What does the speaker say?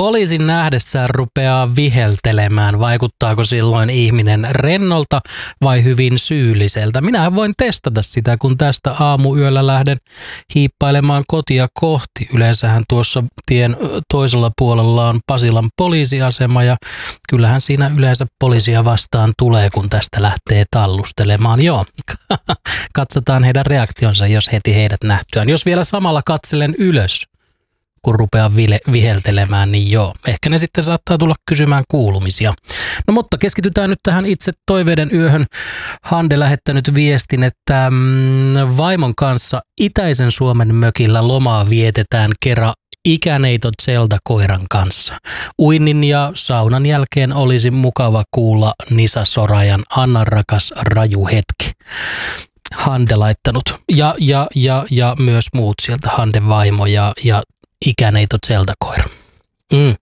poliisin nähdessään rupeaa viheltelemään. Vaikuttaako silloin ihminen rennolta vai hyvin syylliseltä? Minähän voin testata sitä, kun tästä aamuyöllä lähden hiippailemaan kotia kohti. Yleensähän tuossa tien toisella puolella on Pasilan poliisiasema ja kyllähän siinä yleensä poliisia vastaan tulee, kun tästä lähtee tallustelemaan. Joo, katsotaan heidän reaktionsa, jos heti heidät nähtyään. Jos vielä samalla katselen ylös, kun rupeaa viheltelemään, niin joo, ehkä ne sitten saattaa tulla kysymään kuulumisia. No mutta keskitytään nyt tähän itse toiveiden yöhön. Hande lähettänyt viestin, että vaimon kanssa itäisen Suomen mökillä lomaa vietetään kerran ikäneito Zelda-koiran kanssa. Uinnin ja saunan jälkeen olisi mukava kuulla Nisa Sorajan Anna rakas raju hetki. Hande laittanut ja myös muut sieltä, Hande vaimo ja ikäneito Zelda-koira.